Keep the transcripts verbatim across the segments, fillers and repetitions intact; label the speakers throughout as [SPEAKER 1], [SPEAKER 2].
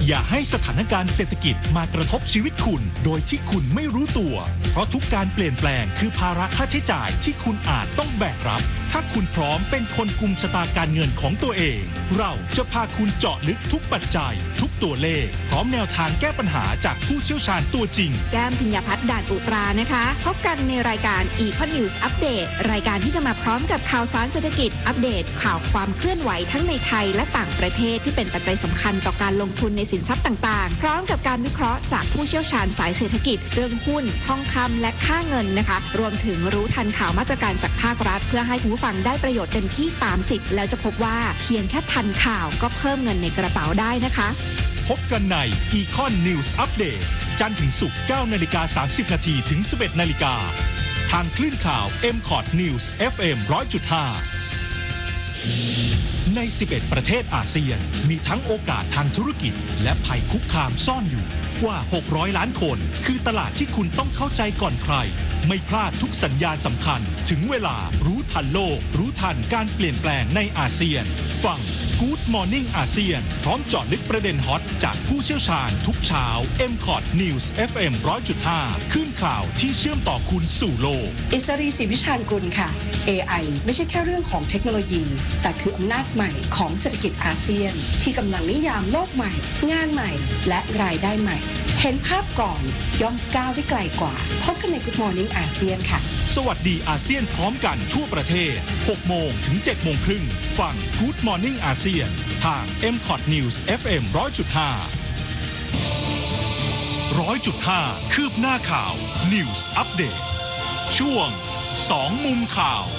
[SPEAKER 1] อย่าให้สถานการณ์เศรษฐกิจมากระทบชีวิตคุณโดยที่คุณไม่รู้ตัวเพราะทุกการเปลี่ยนแปลงคือภาระค่าใช้จ่ายที่คุณอาจต้องแบกรับถ้าคุณพร้อมเป็นคนกุมชะตาการเงินของตัวเองเราจะพาคุณเจาะลึกทุกปัจจัยทุกตัวเลขพร้อมแนวทางแก้ปัญหาจากผู้เชี่ยวชาญตัวจริง
[SPEAKER 2] แก้มพิญญาพัฒน์ด่านอุตรานะคะพบกันในรายการ Econ News Update รายการที่จะมาพร้อมกับข่าวสารเศรษฐกิจอัปเดตข่าวความเคลื่อนไหวทั้งในไทยและต่างประเทศที่เป็นปัจจัยสำคัญต่อการลงทุนในสินทรัพย์ต่างๆพร้อมกับการวิเคราะห์จากผู้เชี่ยวชาญสายเศรษฐกิจเรื่องหุ้นทองคำและค่าเงินนะคะรวมถึงรู้ทันข่าวมาตรการจากภาครัฐเพื่อให้คุณผู้ฟังได้ประโยชน์เต็มที่ตามสิทธิ์แล้วจะพบว่าเพียงแค่ทันข่าวก็เพิ่มเงินในกระเป๋าได้นะคะ
[SPEAKER 1] พบกันใน Econ News Update จันทร์ถึงศุกร์ เก้านาฬิกาสามสิบนาทีถึง สิบเอ็ดนาฬิกาทางคลื่นข่าว เอ็ม คอร์ด News เอฟ เอ็ม หนึ่งร้อยจุดห้า ในสิบเอ็ดประเทศอาเซียนมีทั้งโอกาสทางธุรกิจและภัยคุกคามซ่อนอยู่กว่าหกร้อยล้านคนคือตลาดที่คุณต้องเข้าใจก่อนใครไม่พลาดทุกสัญญาณสำคัญถึงเวลารู้ทันโลกรู้ทันการเปลี่ยนแปลงในอาเซียนฟัง Good Morning อาเซียนพร้อมเจาะลึกประเด็นฮอตจากผู้เชี่ยวชาญทุกเช้า เอ็ม คอร์ด News เอฟ เอ็ม หนึ่งร้อยจุดห้า ขึ้นข่าวที่เชื่อมต่อคุณสู่โลก
[SPEAKER 3] อิสรีศรีวิชาญกุลค่ะ เอ ไอ ไม่ใช่แค่เรื่องของเทคโนโลยีแต่คืออำนาจใหม่ของเศรษฐกิจอาเซียนที่กำลังนิยามโลกใหม่งานใหม่และรายได้ใหม่เห็นภาพก่อนย่อมก้าวได้ไกลกว่าพบกันใน Good Morning อาเซียนค่ะ
[SPEAKER 1] สวัสดีอาเซียนพร้อมกันทั่วประเทศ หกโมงถึง เจ็ดโมงครึ่งฟัง Good Morning อาเซียนทาง เอ็ม คอร์ด News เอฟ เอ็ม หนึ่งร้อยจุดห้า หนึ่งร้อยจุดห้า คืบหน้าข่าว News Update ช่วงสองมุมข่าว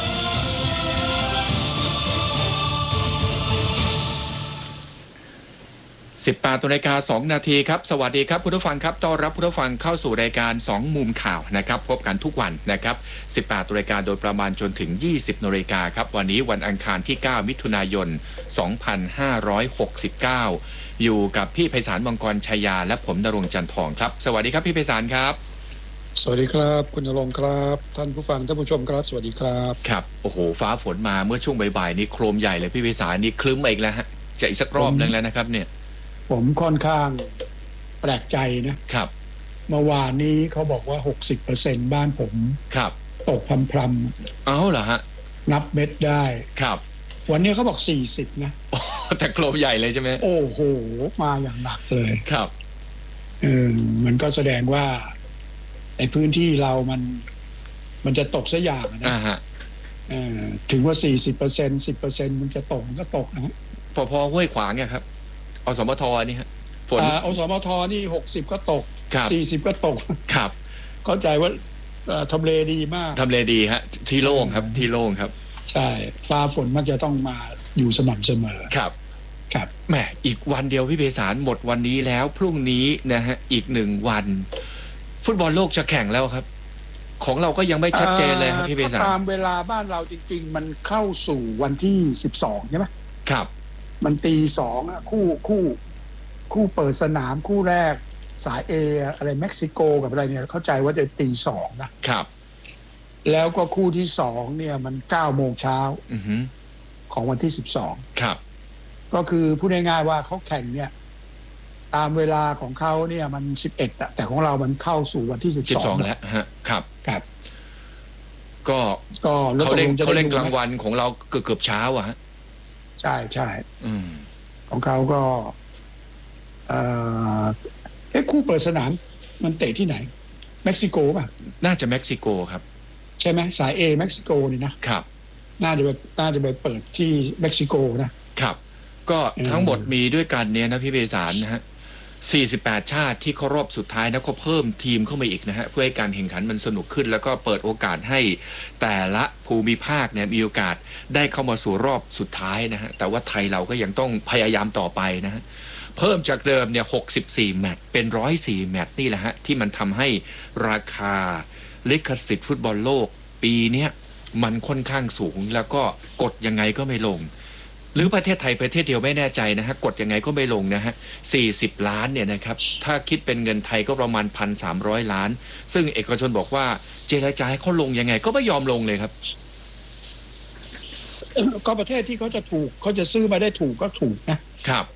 [SPEAKER 4] สิบแปดนาฬิกาสองนาทีครับสวัสดีครับคุณผู้ฟังครับต้อนรับคุณผู้ฟังเข้าสู่รายการสองมุมข่าวนะครับพบกันทุกวันนะครับสิบแปดนาฬิกาโดยประมาณจนถึงยี่สิบนาฬิกาครับวันนี้วันอังคารที่เก้ามิถุนายนสองพันห้าร้อยหกสิบเก้าอยู่กับพี่ไพศาลมังกรชัยยาและผมณรงค์จันทร์ทองครับสวัสดีครับพี่ไพศาลครับ
[SPEAKER 5] สวัสดีครับคุณณรงค์ครับท่านผู้ฟังท่านผู้ชมครับสวัสดีครับ
[SPEAKER 4] ครับโอ้โหฟ้าฝนมาเมื่อช่วงบ่ายๆนี้โครมใหญ่เลยพี่ไพศาลนี่คลึ้มมาอีกแล้วฮะจะอีกสักรอบนึงแล้วนะครับเนี่ย
[SPEAKER 5] ผมค่อนข้างแปลกใจนะครับเมื่อวานนี้เขาบอกว่า หกสิบเปอร์เซ็นต์ บ้านผม
[SPEAKER 4] ครับ
[SPEAKER 5] ตกพรำๆ
[SPEAKER 4] เอาเหรอฮะ
[SPEAKER 5] นับเม็ดได้
[SPEAKER 4] ครับ
[SPEAKER 5] วันนี้เขาบอกสี่สิบนะ
[SPEAKER 4] แต่โครมใหญ่เลยใช่ไหม
[SPEAKER 5] โอ้โหมาอย่างหนักเลย
[SPEAKER 4] ครับ
[SPEAKER 5] เออมันก็แสดงว่าไอ้พื้นที่เรามันมันจะตกซะอย่างนะ
[SPEAKER 4] อ่าฮะ
[SPEAKER 5] เออถึงว่า สี่สิบเปอร์เซ็นต์ สิบเปอร์เซ็นต์ มันจะตกมันก็ตกนะ
[SPEAKER 4] พอพอห้วยขวางเนี่ยครับอสมทนี่ฮะ
[SPEAKER 5] ฝนอ่าอสมทนี่หกสิบก็ตกสี่สิบก็ตก
[SPEAKER 4] ครับ
[SPEAKER 5] เข้าใจว่าทำเลดีมาก
[SPEAKER 4] ทำเลดีฮะที่โล่งครับที่โล่งครับ
[SPEAKER 5] ใช่ฟ้าฝนมักจะต้องมาอยู่สม่ำเสมอ
[SPEAKER 4] ครับ
[SPEAKER 5] ครับ
[SPEAKER 4] แหมอีกวันเดียวพี่ไพศาลหมดวันนี้แล้วพรุ่งนี้นะฮะอีกหนึ่งวันฟุตบอลโลกจะแข่งแล้วครับของเราก็ยังไม่ชัดเจนเลยครับพี่ไพศาล
[SPEAKER 5] ตามเวลาบ้านเราจริงๆมันเข้าสู่วันที่สิบสองใช่ไหม
[SPEAKER 4] ครับ
[SPEAKER 5] มันตีสองอ่ะคู่คู่คู่เปิดสนามคู่แรกสายเออะไรเม็กซิโกกับอะไรเนี่ยเข้าใจว่าจะตีสอง
[SPEAKER 4] นะครับ
[SPEAKER 5] แล้วก็คู่ที่สองเนี่ยมันเก้าโมงเช้าของวันที่สิบสอง
[SPEAKER 4] ครับ
[SPEAKER 5] ก็คือพูดง่ายๆว่าเขาแข่งเนี่ยตามเวลาของเขาเนี่ยมันสิบเอ็ดอะแต่ของเรามันเข้าสู่วันที่สิบสอง
[SPEAKER 4] แล้วฮะครับ
[SPEAKER 5] ครับ
[SPEAKER 4] ก็ก็เขาเล่นเขาเล่นกลางวันของเราเกือบเกือบเช้าอะฮะ
[SPEAKER 5] ใช่ใช่ของเขาก็เอ่อเอ๊ะคู่เปิดสนามมันเตะที่ไหนเม็กซิโกป่ะ
[SPEAKER 4] น่าจะเม็กซิโกครับ
[SPEAKER 5] ใช่ไหมสายเอเม็กซิโกนี่นะครับน่าจะน่าจะไปเปิดที่เม็กซิโก
[SPEAKER 4] นะครับก็ทั้งหมดมีด้วยกันเนี่ยนะพี่เบสารนะฮะสี่สิบแปดชาติที่เข้ารอบสุดท้ายนะก็เพิ่มทีมเข้ามาอีกนะฮะเพื่อให้การแข่งขันมันสนุกขึ้นแล้วก็เปิดโอกาสให้แต่ละภูมิภาคเนี่ยมีโอกาสได้เข้ามาสู่รอบสุดท้ายนะฮะแต่ว่าไทยเราก็ยังต้องพยายามต่อไปนะฮะเพิ่มจากเดิมเนี่ยหกสิบสี่แมตช์เป็นหนึ่งร้อยสี่แมตช์นี่แหละฮะที่มันทำให้ราคาลิขสิทธิ์ฟุตบอลโลกปีนี้มันค่อนข้างสูงแล้วก็กดยังไงก็ไม่ลงหรือประเทศไทยประเทศเดียวไม่แน่ใจนะฮะกดยังไงก็ไม่ลงนะฮะสี่สิบล้านเนี่ยนะครับถ้าคิดเป็นเงินไทยก็ประมาณ หนึ่งพันสามร้อย ล้านซึ่งเอกชนบอกว่าเจรจาให้เขาลงยังไงก็ไม่ยอมลงเลยครับ
[SPEAKER 5] ก็ประเทศที่เขาจะถูกเขาจะซื้อมาได้ถูกก็ถูกนะครับ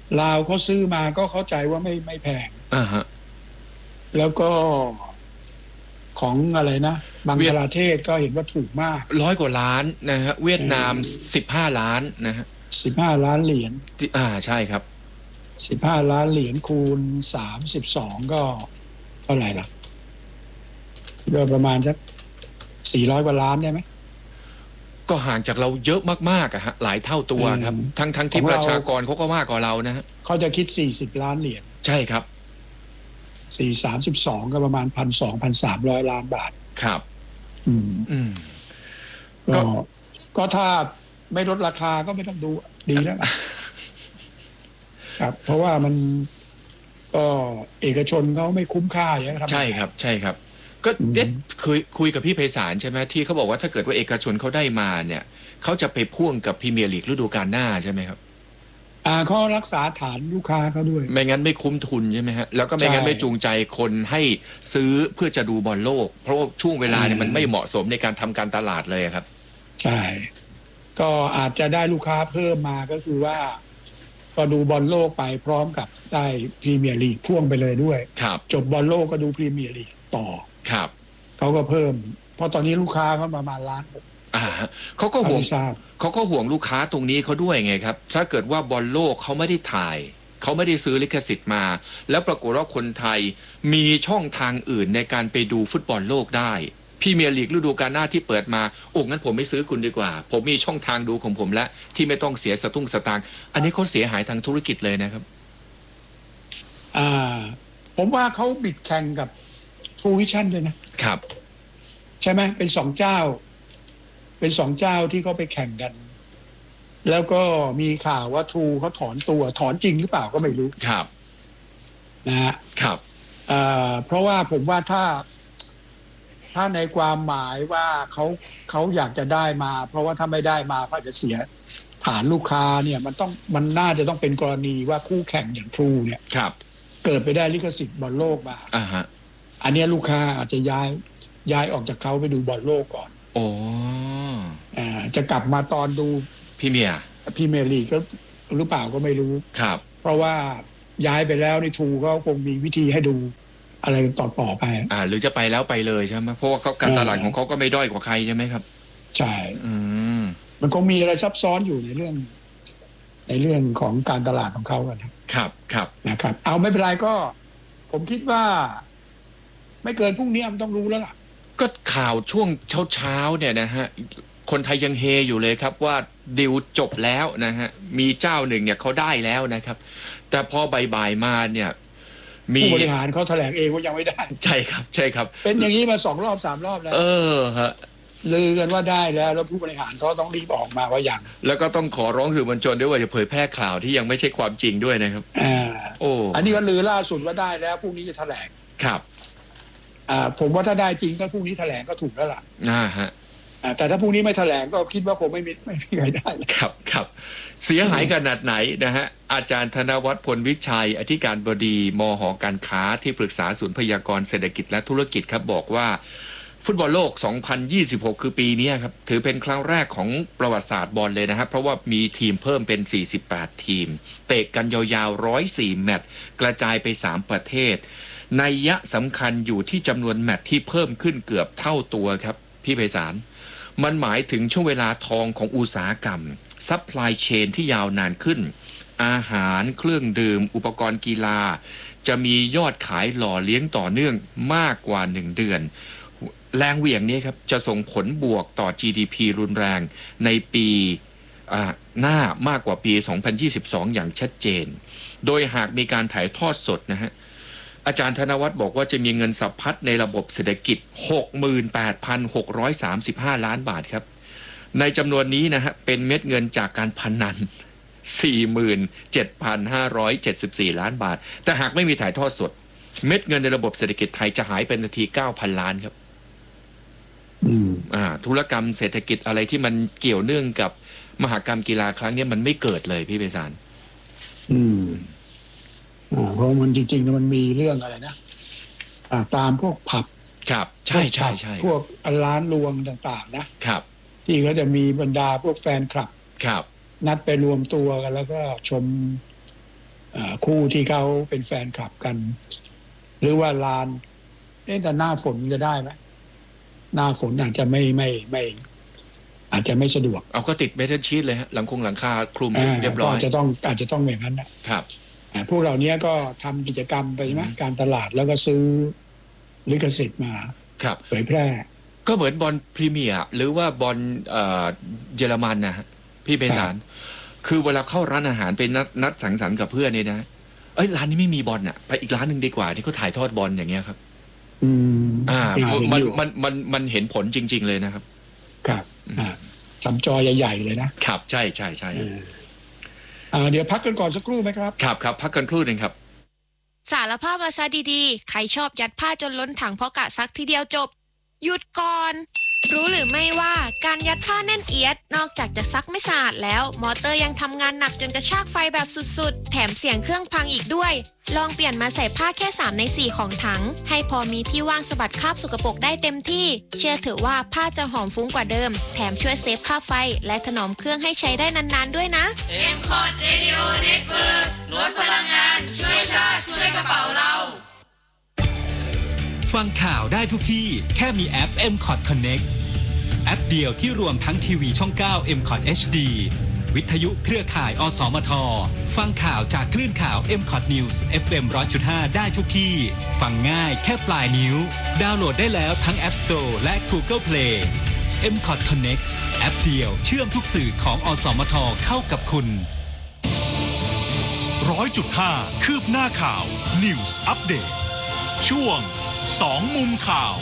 [SPEAKER 5] ลาวเขาซื้อมาก็เข้าใจว่าไม่ไม่แพง
[SPEAKER 4] อ่าฮะ
[SPEAKER 5] แล้วก็ของอะไรนะบังคลาเทศก็เห็นว่าถูกมาก
[SPEAKER 4] ร้อยกว่าล้านนะฮะเวียดนามสิบห้าล้านนะฮะ
[SPEAKER 5] สิบห้าล้านเหรียญ
[SPEAKER 4] อ่าใช่ครับ
[SPEAKER 5] สิบห้าล้านเหรียญคูณสามสิบสองก็เท่าไหร่ล่ะก็ประมาณสักสี่ร้อยกว่าล้านได้ไหม
[SPEAKER 4] ก็ห่างจากเราเยอะมากๆอะฮะหลายเท่าตัวครับทั้งทั้งที่ประชากรเขาก็มากกว่าเรานะฮะ
[SPEAKER 5] เขาจะคิดสี่สิบล้านเหรียญ
[SPEAKER 4] ใช่ครับ
[SPEAKER 5] สี่สามสิบสองก็ประมาณพันสองพันสามร้อยล้านบาท
[SPEAKER 4] ครับ
[SPEAKER 5] อืม
[SPEAKER 4] อืม
[SPEAKER 5] ก็ก็ถ้าไม่ลดราคาก็ไม่ต้องดูดีแล้วครับเพราะว่ามันก็เอกชนเขาไม่คุ้มค่าอย่างนี้
[SPEAKER 4] ใช่ครับใช่ครับก็เด็ดคุยคุยกับพี่ไพศาลใช่ไหมที่เขาบอกว่าถ้าเกิดว่าเอกชนเขาได้มาเนี่ยเขาจะไปพ่วงกับพรีเมียร์ลีกฤดูกาลหน้าใช่ไหมครับ
[SPEAKER 5] อ่าเขารักษาฐานลูกค้าเขาด้วย
[SPEAKER 4] ไม่งั้นไม่คุ้มทุนใช่ไหมฮะแล้วก็ไม่งั้นไม่จูงใจคนให้ซื้อเพื่อจะดูบอลโลกเพราะว่าช่วงเวลาเนี่ยมันไม่เหมาะสมในการทำการตลาดเลยครับ
[SPEAKER 5] ใช่ก็อาจจะได้ลูกค้าเพิ่มมาก็คือว่าก็ดูบอลโลกไปพร้อมกับได้พรีเมียร์ลีกพ่วงไปเลยด้วย
[SPEAKER 4] ครับ
[SPEAKER 5] จบบอลโลกก็ดูพรีเมียร์ลีกต่อ
[SPEAKER 4] ครับ
[SPEAKER 5] เขาก็เพิ่มเพราะตอนนี้ลูกค้าเขาประมาณล้านหก
[SPEAKER 4] อ่าเขาก็ห่วงเขาก็ห่วงลูกค้าตรงนี้เขาด้วยไงครับถ้าเกิดว่าบอลโลกเขาไม่ได้ถ่ายเขาไม่ได้ซื้อลิขสิทธิ์มาแล้วปรากฏว่าคนไทยมีช่องทางอื่นในการไปดูฟุตบอลโลกได้พรีเมียร์ลีกฤดูกาลหน้าที่เปิดมาโอ้งั้นผมไม่ซื้อคุณดีกว่าผมมีช่องทางดูของผมและที่ไม่ต้องเสียสตุ้งสตางค์อันนี้เขาเสียหายทางธุรกิจเลยนะครับ
[SPEAKER 5] อ่าผมว่าเขาบิดแข่งกับ True Vision เลยนะครับใช่ไหมเป็นสองเจ้าเป็นสองเจ้าที่เขาไปแข่งกันแล้วก็มีข่าวว่า True เขาถอนตัวถอนจริงหรือเปล่าก็ไม่รู้
[SPEAKER 4] ครับ
[SPEAKER 5] นะฮะ
[SPEAKER 4] ครับ
[SPEAKER 5] อ่าเพราะว่าผมว่าถ้าถ้าในความหมายว่าเขาเขาอยากจะได้มาเพราะว่าถ้าไม่ได้มาก็จะเสียฐานลูกค้าเนี่ยมันต้องมันน่าจะต้องเป็นกรณีว่าคู่แข่งอย่าง True เนี่ย
[SPEAKER 4] ครับ
[SPEAKER 5] เกิดไปได้ลิขสิทธิ์บอลโลกมา
[SPEAKER 4] อ่าฮะ
[SPEAKER 5] อันนี้ลูกค้าอาจจะย้ายย้ายออกจากเขาไปดูบอลโลกก่อน
[SPEAKER 4] โอ้
[SPEAKER 5] อ่าจะกลับมาตอนดู
[SPEAKER 4] พรีเมียร์
[SPEAKER 5] พรีเมียร์ลีกก็หรือเปล่าก็ไม่รู้
[SPEAKER 4] ครับ
[SPEAKER 5] เพราะว่าย้ายไปแล้วใน True เขาคงมีวิธีให้ดูอะไรต่อต่อไป
[SPEAKER 4] อ่าหรือจะไปแล้วไปเลยใช่ไหมเพราะว่าเขาการตลาดของเขาก็ไม่ด้อยกว่าใครใช่ไหมครับ
[SPEAKER 5] ใช่
[SPEAKER 4] อืม
[SPEAKER 5] มันคงมีอะไรซับซ้อนอยู่ในเรื่องในเรื่องของการตลาดของเขากัน
[SPEAKER 4] ครับครับ
[SPEAKER 5] นะครับเอาไม่เป็นไรก็ผมคิดว่าไม่เกินพรุ่งนี้มันต้องรู้แล้วล่ะ
[SPEAKER 4] ก็ข่าวช่วงเช้าๆเนี่ยนะฮะคนไทยยังเฮอยู่เลยครับว่าดีลจบแล้วนะฮะมีเจ้าหนึ่งเนี่ยเขาได้แล้วนะครับแต่พอบ่ายๆมาเนี่ย
[SPEAKER 5] ผู้บริหารเขาแถลงเองว่ายังไม่ได้
[SPEAKER 4] ใช่ครับใช่ครับ
[SPEAKER 5] เป็นอย่างนี้มาสองรอบสามรอบแล้ว
[SPEAKER 4] เออฮะ
[SPEAKER 5] ลือกันว่าได้แล้วแล้วผู้บริหารเขาต้องรีบออกมาว่าอย่าง
[SPEAKER 4] แล้วก็ต้องขอร้องสื่อมวลชนด้วยว่าจะเผยแพร่ข่าวที่ยังไม่ใช่ความจริงด้วยนะครับ
[SPEAKER 5] อ่า
[SPEAKER 4] โอ้
[SPEAKER 5] อันนี้ก็ลือล่าสุดว่าได้แล้วพรุ่งนี้จะแถลง
[SPEAKER 4] ครับ
[SPEAKER 5] อ่าผมว่าถ้าได้จริงก็พรุ่งนี้แถลงก็ถูกแล้วล่ะ
[SPEAKER 4] อ่าฮะ
[SPEAKER 5] แต่ถ้าพรุ่งนี้ไม่แถลงก็คิดว่าคงไม่มีไม่มีใครได้
[SPEAKER 4] ครับครับเสียหายขนาดไหนนะฮะอาจารย์ธนวัฒน์พลวิชัยอธิการบดีมห.การค้าที่ปรึกษาศูนย์พยากรณ์เศรษฐกิจและธุรกิจครับบอกว่าฟุตบอลโลกสองพันยี่สิบหกคือปีนี้ครับถือเป็นครั้งแรกของประวัติศาสตร์บอลเลยนะครับเพราะว่ามีทีมเพิ่มเป็นสี่สิบแปดทีมเตะกันยาวๆหนึ่งร้อยสี่แมตช์กระจายไปสามประเทศนัยยะสำคัญอยู่ที่จำนวนแมตช์ที่เพิ่มขึ้นเกือบเท่าตัวครับพี่ไพศาลมันหมายถึงช่วงเวลาทองของอุตสาหกรรมซัพพลายเชนที่ยาวนานขึ้นอาหารเครื่องดื่มอุปกรณ์กีฬาจะมียอดขายหล่อเลี้ยงต่อเนื่องมากกว่าหนึ่งเดือนแรงเหวี่ยงนี้ครับจะส่งผลบวกต่อ จี ดี พี รุนแรงในปีหน้ามากกว่าปีสองพันยี่สิบสองอย่างชัดเจนโดยหากมีการถ่ายทอดสดนะฮะอาจารย์ธนวัฒน์บอกว่าจะมีเงินสะพัดในระบบเศรษฐกิจ หกหมื่นแปดพันหกร้อยสามสิบห้า ล้านบาทครับในจำนวนนี้นะฮะเป็นเม็ดเงินจากการพนัน สี่หมื่นเจ็ดพันห้าร้อยเจ็ดสิบสี่ ล้านบาทแต่หากไม่มีถ่ายทอดสดเม็ดเงินในระบบเศรษฐกิจไทยจะหายเป็นนาที เก้าพัน ล้านครับ
[SPEAKER 5] อืม
[SPEAKER 4] อ่าธุรกรรมเศรษฐกิจอะไรที่มันเกี่ยวเนื่องกับมหกรรมกีฬาครั้งนี้มันไม่เกิดเลยพี่ไพศาล
[SPEAKER 5] อืมเพราะมันจริงๆมันมีเรื่องอะไรนะตามพวกผับ
[SPEAKER 4] ครับใช่ใช่ใช่
[SPEAKER 5] พวกร้านรวงต่างๆนะครับที่เขาจะมีบรรดาพวกแฟนคลับ
[SPEAKER 4] ครับ
[SPEAKER 5] นัดไปรวมตัวกันแล้วก็ชมคู่ที่เขาเป็นแฟนคลับกัน หรือว่าลานเอ๊ะแต่หน้าฝนจะได้ไหมหน้าฝนอาจจะไม่ไม่ไม่อาจจะไม่สะดวก
[SPEAKER 4] เอาก็ติดเมทัลชีทเลยฮะหลังคงหลังคาคลุมเรียบร้อย
[SPEAKER 5] อาจจะต้องอาจจะต้องอย่างนั้นนะครับพวกเราเนี้ยก็ทำกิจกรรมไปใช่ไหมการตลาดแล้วก็ซื้อลิขสิทธิ์มาเผยแพร่
[SPEAKER 4] ก็เหมือนบอลพรีเมียร์หรือว่าบอลเยอรมันนะฮะพี่เบสารคือเวลาเข้าร้านอาหารเป็นนัดนัดสังสรรค์กับเพื่อนเนี่ยนะเอ้ยร้านนี้ไม่มีบอลอ่ะไปอีกร้านหนึ่งดีกว่าที่เขาถ่ายทอดบอลอย่างเงี้ยครับ
[SPEAKER 5] อืม
[SPEAKER 4] อ่ามันมันมันมันเห็นผลจริงๆเลยนะครับ
[SPEAKER 5] ครับอ่าจำจอใหญ่ๆเลยนะครับ
[SPEAKER 4] ใช่ใช่ใช่
[SPEAKER 5] อ่าเดี๋ยวพักกันก่อนสักครู่ไหมครับ
[SPEAKER 4] ครับครับพักกันครู่หนึ่งครับ
[SPEAKER 6] สารภาพมาซะดีๆใครชอบยัดผ้าจนล้นถังเพราะกะซักทีเดียวจบหยุดก่อนรู้หรือไม่ว่าการยัดผ้าแน่นเอียดนอกจากจะซักไม่สะอาดแล้วมอเตอร์ยังทำงานหนักจนกระชากไฟแบบสุดๆแถมเสียงเครื่องพังอีกด้วยลองเปลี่ยนมาใส่ผ้าแค่สามในสี่ของถังให้พอมีที่ว่างสะบัดคราบสกปรกได้เต็มที่เชื่อเถอะว่าผ้าจะหอมฟุ้งกว่าเดิมแถมช่วยเซฟค่าไฟและถนอมเครื่องให้ใช้ได้นานๆด้วยนะ
[SPEAKER 7] เอ็ม คอร์ด Radio Network ลดพลังงานช่วยชาติช่วยกระเป๋าเรา
[SPEAKER 1] ฟังข่าวได้ทุกที่แค่มีแอป เอ็ม คอร์ด Connect แอปเดียวที่รวมทั้งทีวีช่อง เก้า เอ็ม คอร์ด เอช ดี วิทยุเครือข่าย อสมท ฟังข่าวจากคลื่นข่าว เอ็ม คอร์ด News เอฟ เอ็ม หนึ่งร้อยจุดห้า ได้ทุกที่ ฟังง่ายแค่ปลายนิ้วดาวน์โหลดได้แล้วทั้ง App Store และ Google Play เอ็ม คอร์ด Connect แอปเดียวเชื่อมทุกสื่อของอสมทเข้ากับคุณร้อยจุดห้า คืบหน้าข่าว News Update ช่วงสองมุมข่าว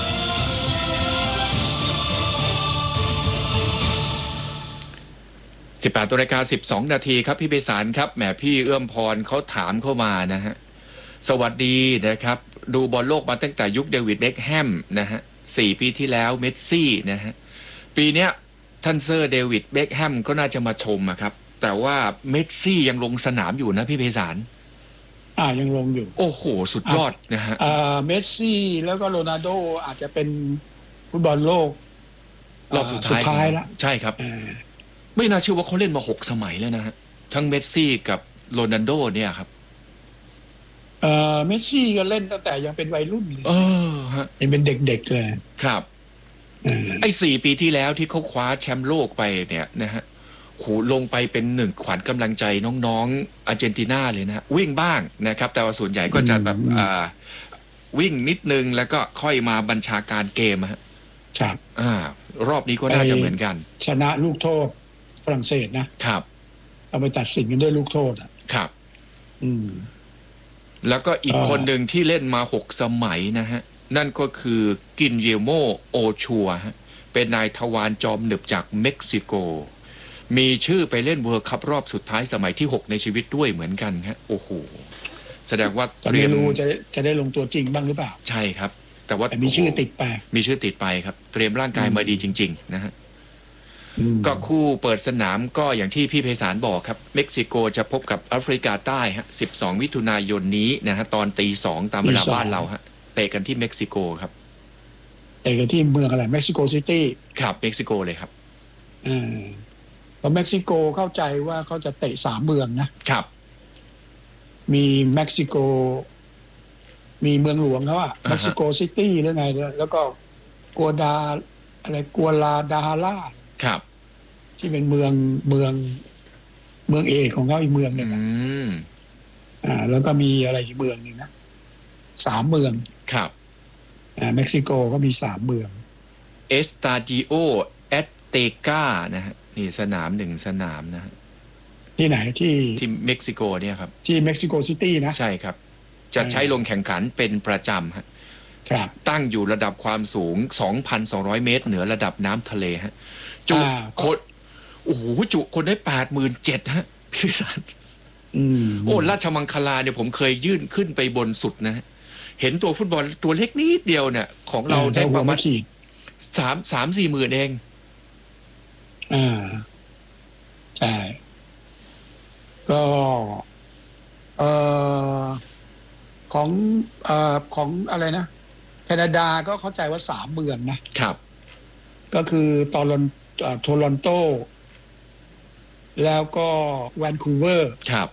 [SPEAKER 4] สิบแปดนาฬิกาสิบสองนาทีครับพี่เบสารครับแหมพี่เอื้อมพรเขาถามเข้ามานะฮะสวัสดีนะครับดูบอลโลกมาตั้งแต่ยุคเดวิดเบ็คแฮมนะฮะสี่ปีที่แล้วเมสซี่นะฮะปีเนี้ยท่านเซอร์เดวิดเบ็คแฮมก็น่าจะมาชมอะครับแต่ว่าเมสซี่ยังลงสนามอยู่นะพี่เบสาร
[SPEAKER 5] อ่ายังลงอยู่
[SPEAKER 4] โอ้โหสุดยอดนะฮะ
[SPEAKER 5] อ่าเมสซี่แล้วก็โรนัลโดอาจจะเป็นฟุตบอลโลก
[SPEAKER 4] รอบสุดท้าย
[SPEAKER 5] ท้ายแล้ว
[SPEAKER 4] ใช่ครับไม่น่าเชื่อว่าเขาเล่นมาหกสมัยแล้วนะฮะทั้งเมสซี่กับโรนัลโดเนี่ยครับ
[SPEAKER 5] เอ่อเมสซี่ก็เล่นตั้งแต่ยังเป็นวัยรุ่นเลย
[SPEAKER 4] เออฮะ
[SPEAKER 5] ยังเป็นเด็กๆเลย
[SPEAKER 4] ครับไอ้สี่ปีที่แล้วที่เขาคว้าแชมป์โลกไปเนี่ยนะฮะโหลงไปเป็นหนึ่งขวัญกำลังใจน้องๆอาร์เจนตินาเลยนะวิ่งบ้างนะครับแต่ว่าส่วนใหญ่ก็จะแบบอ่าวิ่งนิดนึงแล้วก็ค่อยมาบัญชาการเกมฮะ
[SPEAKER 5] ครับ
[SPEAKER 4] อ่ารอบนี้ก็น่าจะเหมือนกัน
[SPEAKER 5] ชนะลูกโทษฝรั่งเศสนะครับเอาไปตัดสินกันด้วยลูกโทษอ่ะ
[SPEAKER 4] ครับ
[SPEAKER 5] อืม
[SPEAKER 4] แล้วก็อีกคนหนึ่งที่เล่นมาหกสมัยนะฮะนั่นก็คือกินเยโมโอชัวฮะเป็นนายทวารจอมหนึบจากเม็กซิโกมีชื่อไปเล่นเวิลด์คัพรอบสุดท้ายสมัยที่หกในชีวิตด้วยเหมือนกันฮะโอ้โหแสดงว่า
[SPEAKER 5] เตรียมรู้จะจะได้ลงตัวจริงบ้างหรือเปล่า
[SPEAKER 4] ใช่ครับแต่ว่า
[SPEAKER 5] มีชื่อติดไป
[SPEAKER 4] มีชื่อติดไปครับเตรียมร่างกายมาดีจริงๆนะฮะก็คู่เปิดสนามก็อย่างที่พี่ไพศาลบอกครับเม็กซิโกจะพบกับแอฟริกาใต้ฮะสิบสองมิถุนายนนี้นะฮะตอนตีสองตามเวลาบ้านเราฮะเตะกันที่เม็กซิโกครับ
[SPEAKER 5] เตะกันที่เมืองอะไรเม็กซิโกซิตี้
[SPEAKER 4] ครับเม็กซิโกเลยครับ
[SPEAKER 5] อืมเพราะเม็กซิโกเข้าใจว่าเขาจะเตะสามเมืองนะครับมีเม็กซิโกมีเมืองหลวงเขาอะเม็กซิโกซิตี้หรือไงแล้วก็กัวดาอะไรกัวลาดาฮาร่า
[SPEAKER 4] ครับ
[SPEAKER 5] ที่เป็นเมืองเมืองเมืองเอกของเขาอีกเมืองหนึ่งอ่าแล้วก็มีอะไรอีกเมืองหนึ่งนะสามเมือง
[SPEAKER 4] ครับ
[SPEAKER 5] อ่าเม็กซิโกก็มีสามเมือง
[SPEAKER 4] เอสตาดิโอแอตเตกานะฮะนี่สนามหนึ่งสนามนะฮะ
[SPEAKER 5] ที่ไหนที่
[SPEAKER 4] ที่เม็กซิโกเนี่ยครับ
[SPEAKER 5] ที่เม็กซิโกซิตี้นะ
[SPEAKER 4] ใช่ครับจะใช้ลงแข่งขันเป็นประจำฮะตั้งอยู่ระดับความสูง สองพันสองร้อย เมตรเหนือระดับน้ำทะเลฮะจุคนโอ้โหจุคนได้ แปดหมื่นเจ็ดพัน ฮะพี่สันโอ้ราชมังคลาเนี่ยผมเคยยื่นขึ้นไปบนสุดนะเห็นตัวฟุตบอลตัวเล็กนิดเดียวเนี่ยของเราได้ประมาณสามสามสี่หมื่นเอง
[SPEAKER 5] อ่าใช่ก็เอ่อของเอ่อของอะไรนะแคนาดาก็เข้าใจว่าสามเมืองนะครับก็คือตอรอนโทรอนโตแล้วก็แวนคูเวอร์
[SPEAKER 4] ครับ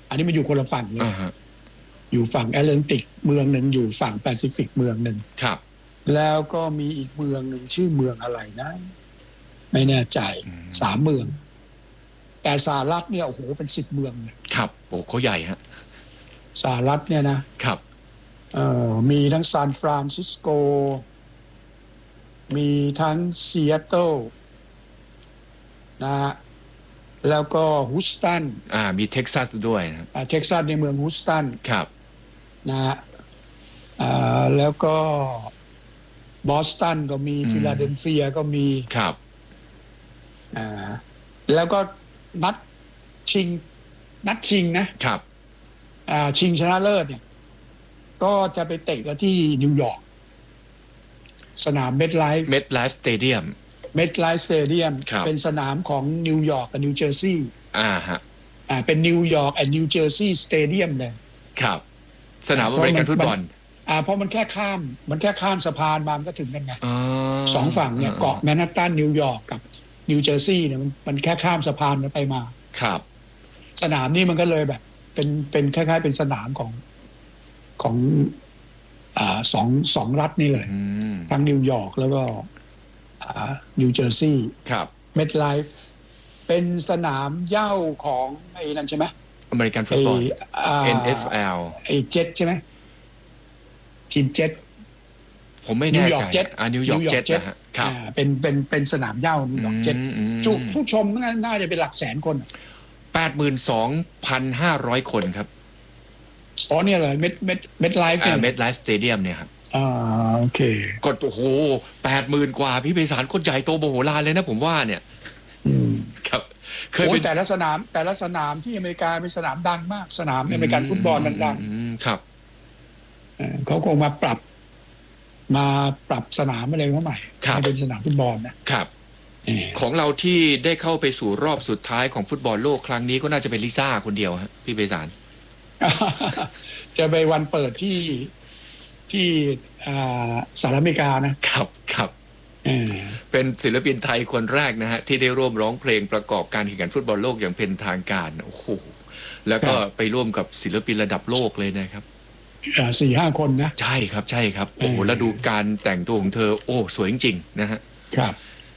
[SPEAKER 5] อันนี้มันอยู่คนละฝั่งเลย
[SPEAKER 4] uh-huh.
[SPEAKER 5] อยู่ฝั่งแอตแลนติกเมืองหนึ่งอยู่ฝั่งแปซิฟิกเมืองหนึ่ง
[SPEAKER 4] ครับ
[SPEAKER 5] แล้วก็มีอีกเมืองหนึ่งชื่อเมืองอะไรนะไม่แน่ใจสามเมืองแต่สหรัฐเนี่ยโอ้โหเป็นสิบเมืองเลย
[SPEAKER 4] ครับโอ้เขาใหญ่ฮะ
[SPEAKER 5] สหรัฐเนี่ยนะครับเอ่อมีทั้งซานฟรานซิสโกมีทั้งซีแอตเทิลนะฮะแล้วก็ฮูสตัน
[SPEAKER 4] อ่ามีเท็กซัสด้วยนะ
[SPEAKER 5] อ่าเท็กซัสในเมืองฮูสตัน
[SPEAKER 4] ครับ
[SPEAKER 5] นะฮะอ่าแล้วก็บอสตันก็มีฟิลาเดลเฟียก็มี
[SPEAKER 4] ครับ
[SPEAKER 5] อ่าแล้วก็นัดชิงนัดชิงนะครับอ่าชิงชนะเลิศเนี่ยก็จะไปเตะกันที่นิวยอร์กสนามเมดไลฟ์
[SPEAKER 4] เมดไลฟ์สเตเดียม
[SPEAKER 5] เมดไลฟ์สเตเดียมเป็นสนามของนิวยอร์กกับนิวเจอร์ซีย์
[SPEAKER 4] อ่าฮะ
[SPEAKER 5] อ่าเป็นนิวยอร์กแอนด์นิวเจอร์ซีย์สเตเดียมเลย
[SPEAKER 4] ครับสนามอเมริกันฟุตบอล
[SPEAKER 5] อ่าเพราะมันแค่ข้ามมันแค่ข้ามสะพานมามันก็ถึงกันไงสองฝั่งเนี่ยเกาะแมนฮัตตันนิวยอร์กกับนิวเจอร์ซีย์เนี่ยมันมันแค่ข้ามสะพานไปมา
[SPEAKER 4] ครับ
[SPEAKER 5] สนามนี้มันก็เลยแบบเป็นเป็นคล้ายๆเป็นสนามของของอ่าสองสองรัฐนี่เลยทั้งนิวยอร์กแล้วก็อ่านิวเจอร์ซีย์
[SPEAKER 4] ครับ
[SPEAKER 5] เมดไลฟ์เป็นสนามเหย้าของไอ้นั่นใช่ไหม
[SPEAKER 4] อเมริกันฟุตบอล เอ็น เอฟ แอล
[SPEAKER 5] ไอ้เจ็ตใช่ไหมทีมเจ็ต
[SPEAKER 4] ผมไม่แน่ใจอ่านิวยอร์กเจ็ตนะฮะครับ
[SPEAKER 5] เป็นเป็นเป็นสนามเหย้านิวยอร์กเจ็ตจุผู้ชมน่าจะเป็นหลักแสนคน
[SPEAKER 4] แปดหมื่นสองพันห้าร้อย คนครับ
[SPEAKER 5] อ๋อเนี่ยเหรอเม็ดเม็ดเม็ดไลฟ์
[SPEAKER 4] เนี่ยเม็ดไลฟ์สเตเดียมเนี่ยครับ
[SPEAKER 5] อ่าโอเค
[SPEAKER 4] ก็โอ้โห แปดหมื่น กว่าพี่ไพศาลคนใหญ่โตมโหฬารเลยนะผมว่าเนี่ย
[SPEAKER 5] อืม
[SPEAKER 4] ครับ
[SPEAKER 5] เคยเป็นแต่ละสนามแต่ละสนามที่อเมริกาเป็นสนามดังมากสนามอเมริกันฟุตบอลดัง
[SPEAKER 4] ๆครับ
[SPEAKER 5] เขาคงมาปรับมาปรับสนามอะไรเข้าใหม่ให้เป็นสนามฟุตบอล
[SPEAKER 4] นะครับของเราที่ได้เข้าไปสู่รอบสุดท้ายของฟุตบอลโลกครั้งนี้ก็น่าจะเป็นลิซ่าคนเดียวฮะพี่ไพศาล
[SPEAKER 5] จะไปวันเปิดที่ที่สหรัฐอเมริกา
[SPEAKER 4] นะครับครับเป็นศิลปินไทยคนแรกนะฮะที่ได้ร่วมร้องเพลงประกอบการแข่งขันฟุตบอลโลกอย่างเป็นทางการโอ้โหแล้วก็ไปร่วมกับศิลปินระดับโลกเลยนะครับ
[SPEAKER 5] สี่ห้าคนนะ
[SPEAKER 4] ใช่ครับใช่ครับโอ้โหแล้วดูการแต่งตัวของเธอโอ้สวยจริงๆนะฮะ
[SPEAKER 5] ครับ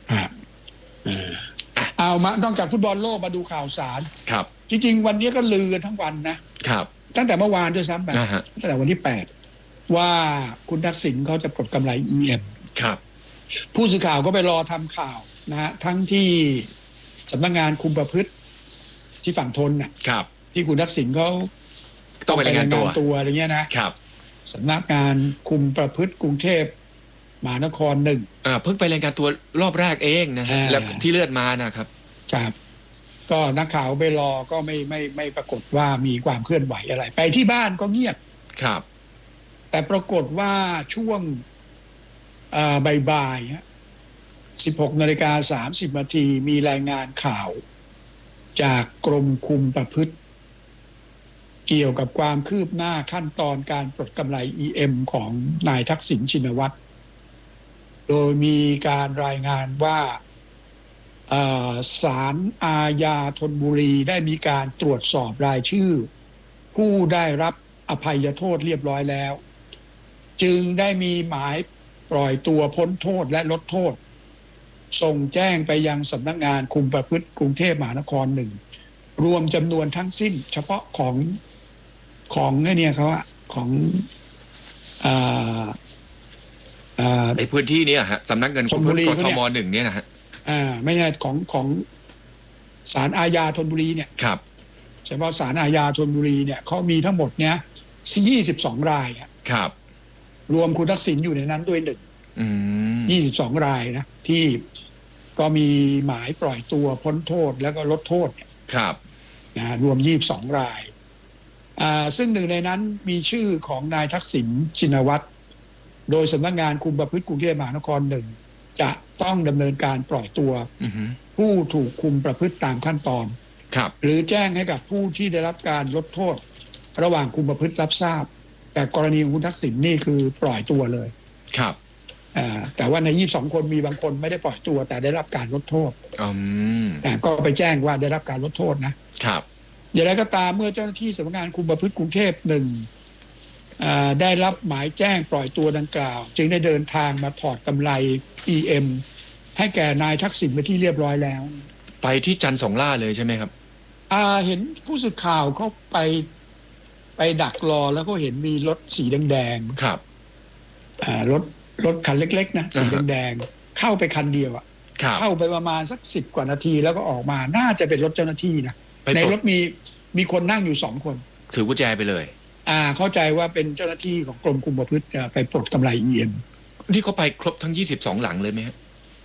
[SPEAKER 5] เอามานอกจากฟุตบอลโลกมาดูข่าวสาร
[SPEAKER 4] ครับ
[SPEAKER 5] จริงๆวันนี้ก็ลือกันทั้งวันนะครับตั้งแต่เมื่อวานด้วยซ้ำไปตั้งแต่วันที่แปดว่าคุณทักษิณเขาจะปลดกำไร อี เอ็ม
[SPEAKER 4] ครับ
[SPEAKER 5] ผู้สื่อข่าวก็ไปรอทำข่าวนะฮะทั้งที่สำนักงานคุมประพฤติที่ฝั่งทนน่ะที่คุณทักษิณเขา
[SPEAKER 4] ต้องไปรายงาน
[SPEAKER 5] ตัวอะไรเงี้ยนะครับสำนักงานคุมประพฤติกรุงเทพมหานครหนึ่ง
[SPEAKER 4] อ่าเพิ่งไปรายงานตัวรอบแรกเองนะฮะแล้วที่เลื่อนมานะครับ
[SPEAKER 5] ครับก็นักข่าวไปรอก็ไม่ไม่ไม่ปรากฏว่ามีความเคลื่อนไหวอะไรไปที่บ้านก็เงียบ
[SPEAKER 4] ครับ
[SPEAKER 5] แต่ปรากฏว่าช่วงบ่ายๆสิบหกนาฬิกาสามสิบนาทีมีรายงานข่าวจากกรมคุมประพฤติเกี่ยวกับความคืบหน้าขั้นตอนการปลดกำไร อี เอ็ม ของนายทักษิณชินวัตรโดยมีการรายงานว่าศาลอาญาธนบุรีได้มีการตรวจสอบรายชื่อผู้ได้รับอภัยโทษเรียบร้อยแล้วจึงได้มีหมายปล่อยตัวพ้นโทษและลดโทษส่งแจ้งไปยังสำนักงานคุมประพฤติกรุงเทพมหานครหนึ่งรวมจำนวนทั้งสิ้นเฉพาะของของเนี่ยเขาอะของอ่า
[SPEAKER 4] อ่าในพื้นที่นี้ฮะสำนักเงินคุมประพฤติกทมหนึ่งเนี่ยนะฮะ
[SPEAKER 5] อ่าไม่ใช่ของของศาลอาญาธนบุรีเนี่ย
[SPEAKER 4] ครับ
[SPEAKER 5] เฉพาะศาลอาญาธนบุรีเนี่ยเขามีทั้งหมดเนี่ยยี่สิบสองราย
[SPEAKER 4] ครับ
[SPEAKER 5] รวมคุณทักษิณอยู่ในนั้นด้วยหนึ่งยี่สิบสองรายนะที่ก็มีหมายปล่อยตัวพ้นโทษแล้วก็ลดโทษเนี่ย
[SPEAKER 4] ครับ
[SPEAKER 5] นะรวมยี่สิบสองรายอ่าซึ่งหนึ่งในนั้นมีชื่อของนายทักษิณชินวัตรโดยสำนักงานคุมประพฤติกรุงเทพมหานครหนึ่งจะต้องดำเนินการปล่อยตัวผู้ถูกคุมประพฤติตามขั้นตอนหรือแจ้งให้กับผู้ที่ได้รับการลดโทษระหว่างคุมประพฤติรับทราบแต่กรณีของคุณทักษิณนี่คือปล่อยตัวเลย
[SPEAKER 4] ครับ
[SPEAKER 5] อ่าแต่ว่าในยี่สิบสองคนมีบางคนไม่ได้ปล่อยตัวแต่ได้รับการลดโทษ
[SPEAKER 4] อืม
[SPEAKER 5] อ่าก็ไปแจ้งว่าได้รับการลดโทษนะครับอย่างไรก็ตามเมื่อเจ้าหน้าที่สำนักงานคุมประพฤติกรุงเทพหนึ่งได้รับหมายแจ้งปล่อยตัวดังกล่าวจึงได้เดินทางมาถอดกำไร อี เอ็ม ให้แก่นายทักษิณไปที่เรียบร้อยแล้ว
[SPEAKER 4] ไปที่จันทร์สองล่าเลยใช่ไหมครับ
[SPEAKER 5] อ่าเห็นผู้สื่อข่าวเขาไปไปดักรอแล้วก็เห็นมีรถสีแดง
[SPEAKER 4] ๆครับ
[SPEAKER 5] อ่ารถรถคันเล็กๆนะสีแดงๆเข้าไปคันเดียวอ่ะเข้าไปประมาณสักสิบกว่านาทีแล้วก็ออกมาน่าจะเป็นรถเจ้าหน้าที่นะในรถมีมีคนนั่งอยู่สองคน
[SPEAKER 4] ถือกุญแจไปเลย
[SPEAKER 5] อ่าเข้าใจว่าเป็นเจ้าหน้าที่ของกรมคุมประพฤติไปปลดกำไร อี เอ็ม
[SPEAKER 4] นี่เขาไปครบทั้งยี่สิบสองหลังเลยไหมฮะ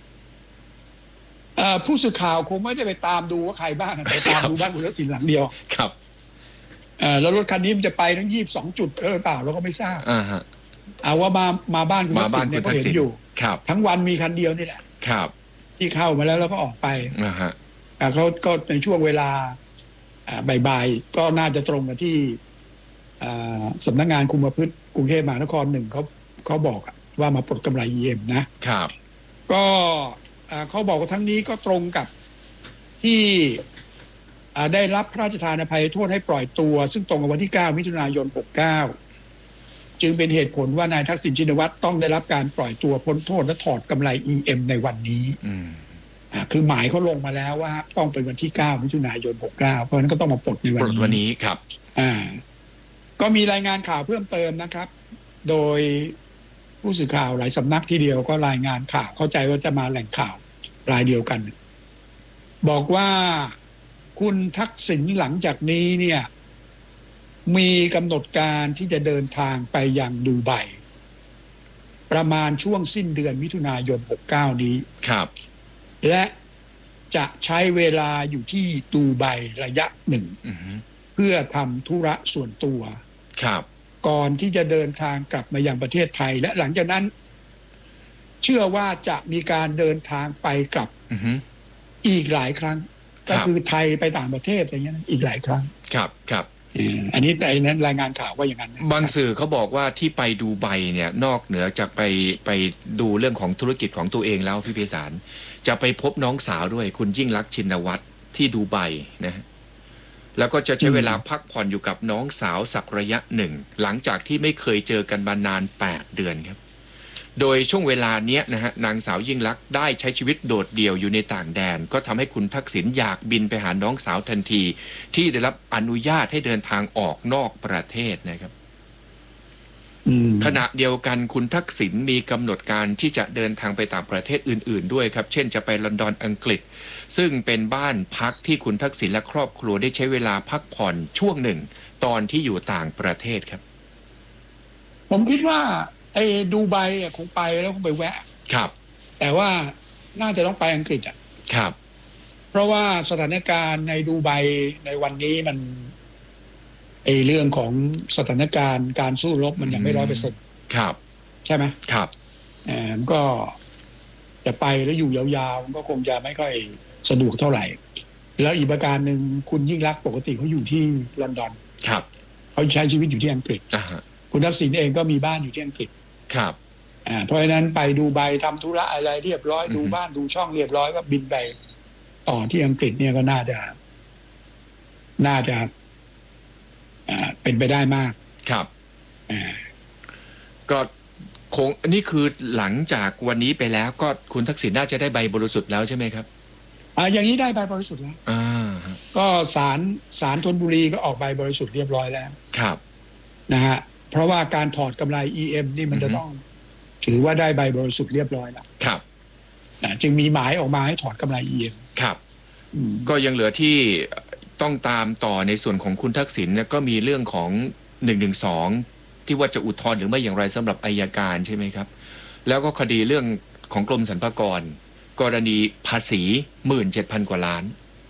[SPEAKER 5] ผู้สื่อข่าวคงไม่ได้ไปตามดูว่าใครบ้างแต่ตามดูบ้านคุณทักษิณหลังเดียว
[SPEAKER 4] ครับ
[SPEAKER 5] แล้วรถคันนี้มันจะไปทั้งยี่สิบสองจุดหรือเปล่าเราก็ไม่ทราบ
[SPEAKER 4] อ่าฮะ
[SPEAKER 5] เอาว่ามามาบ้านคุณทักษิณเนี่ยก็เห็นอยู่ทั้งวันมีคันเดียวนี่แหละ
[SPEAKER 4] ครับ
[SPEAKER 5] ที่เข้ามาแล้วแล้วก็ออกไป
[SPEAKER 4] อ่าฮะ
[SPEAKER 5] เขาก็ในช่วงเวลาบ่ายๆก็น่าจะตรงกับที่สำนักงานคุมประพฤติกรุงเทพมหานครหนึ่งเขาเขาบอกว่ามาปลดกำไร อี เอ็ม
[SPEAKER 4] นะครับ
[SPEAKER 5] ก็เขาบอกว่าทั้งนี้ก็ตรงกับที่ได้รับพระราชทานอภัยโทษให้ปล่อยตัวซึ่งตรงกับวันที่เก้ามิถุนายนหกสิบเก้าจึงเป็นเหตุผลว่านายทักษิณชินวัตรต้องได้รับการปล่อยตัวพ้นโทษและถอดกำไร อี เอ็ม ในวันนี้คือหมายเขาลงมาแล้วว่าต้องเป็นวันที่เก้ามิถุนายนหกสิบเก้าเพราะฉะนั้นก็ต้องมาปลดในวันนี้
[SPEAKER 4] วันนี้ครับ
[SPEAKER 5] อ่าก็มีรายงานข่าวเพิ่มเติมนะครับโดยผู้สื่อข่าวหลายสำนักทีเดียวก็รายงานข่าวเข้าใจว่าจะมาแหล่งข่าวรายเดียวกันบอกว่าคุณทักษิณหลังจากนี้เนี่ยมีกำหนดการที่จะเดินทางไปยังดูไบประมาณช่วงสิ้นเดือนมิถุนายนหกสิบเก้านี้
[SPEAKER 4] ครับ
[SPEAKER 5] และจะใช้เวลาอยู่ที่ดูไบระยะหนึ่งเพื่อทำธุระส่วนตัว
[SPEAKER 4] ครับ
[SPEAKER 5] ก่อนที่จะเดินทางกลับมายังประเทศไทยและหลังจากนั้นเชื่อว่าจะมีการเดินทางไปกลับอีกหลายครั้งก็คือไทยไปต่างประเทศอะไรเงี้ยอีกหลายครั้ง
[SPEAKER 4] ครับครับ
[SPEAKER 5] อันนี้แต่นั้นรายงานข่าวว่าอย่างนั้น
[SPEAKER 4] บางสื่อเขาบอกว่าที่ไปดูไบเนี่ยนอกเหนือจากไปไปดูเรื่องของธุรกิจของตัวเองแล้วพี่ไพศาลจะไปพบน้องสาวด้วยคุณยิ่งลักษณ์ชินวัตรที่ดูไบนะแล้วก็จะใช้เวลาพักผ่อนอยู่กับน้องสาวสักระยะหนึ่งหลังจากที่ไม่เคยเจอกันมานานแปดเดือนครับโดยช่วงเวลาเนี้ยนะฮะนางสาวยิ่งลักษณ์ได้ใช้ชีวิตโดดเดี่ยวอยู่ในต่างแดนก็ทำให้คุณทักษิณอยากบินไปหาน้องสาวทันทีที่ได้รับอนุญาตให้เดินทางออกนอกประเทศนะครับขณะเดียวกันคุณทักษิณมีกำหนดการที่จะเดินทางไปต่างประเทศอื่นๆด้วยครับเช่นจะไปลอนดอนอังกฤษซึ่งเป็นบ้านพักที่คุณทักษิณและครอบครัวได้ใช้เวลาพักผ่อนช่วงหนึ่งตอนที่อยู่ต่างประเทศครับ
[SPEAKER 5] ผมคิดว่าไอ้ดูไบอ่ะคงไปแล้วคงไปแวะ
[SPEAKER 4] ครับ
[SPEAKER 5] แต่ว่าน่าจะต้องไปอังกฤษอ่ะ
[SPEAKER 4] ครับ
[SPEAKER 5] เพราะว่าสถานการณ์ในดูไบในวันนี้มันไอ้เรื่องของสถานการณ์การสู้รบมันยังไม่ร้อยเปอร์เซ็นต์
[SPEAKER 4] ครับ
[SPEAKER 5] ใช่ไหม
[SPEAKER 4] ครับ
[SPEAKER 5] เอ่อก็จะไปแล้วอยู่ยาวๆก็คงจะไม่ค่อยสะดวกเท่าไหร่แล้วอีกประการหนึ่งคุณยิ่งลักษณ์ปกติเขาอยู่ที่ลอนดอน
[SPEAKER 4] ครับ
[SPEAKER 5] เขาใช้ชีวิตอยู่ที่อังกฤษคุณทักษิณเองก็มีบ้านอยู่ที่อังกฤษ
[SPEAKER 4] ครับ
[SPEAKER 5] อ่าเพราะฉะนั้นไปดูไบทำธุระอะไรเรียบร้อยดูบ้านดูช่องเรียบร้อยก็บินไปต่อที่อังกฤษเนี่ยก็น่าจะน่าจะอ่าเป็นไปได้มาก
[SPEAKER 4] ครับ
[SPEAKER 5] อ่า
[SPEAKER 4] ก็คงนี่คือหลังจากวันนี้ไปแล้วก็คุณทักษิณน่าจะได้ใบบริสุทธิ์แล้วใช่ไหมครับ
[SPEAKER 5] อ่าอย่างนี้ได้ใบบริสุทธิ์แล้ว
[SPEAKER 4] อ่า
[SPEAKER 5] ก็ศาลศาลธนบุรีก็ออกใบบริสุทธิ์เรียบร้อยแล้ว
[SPEAKER 4] ครับ
[SPEAKER 5] นะฮะเพราะว่าการถอดกำไร อี เอ็ม นี่มันจะต้องถือว่าได้ใบบริสุทธิ์เรียบร้อยแล้ว
[SPEAKER 4] ครับ
[SPEAKER 5] นะจึงมีหมายออกมาให้ถอดกำไร อี เอ็ม
[SPEAKER 4] ครับก็ยังเหลือที่ต้องตามต่อในส่วนของคุณทักษิณเนี่ยก็มีเรื่องของหนึ่งหนึ่งสองที่ว่าจะอุทธรณ์หรือไม่อย่างไรสำหรับอัยการใช่ไหมครับแล้วก็คดีเรื่องของกรมสรรพากรกรณีภาษีหมื่นเจ็ดพันกว่าล้าน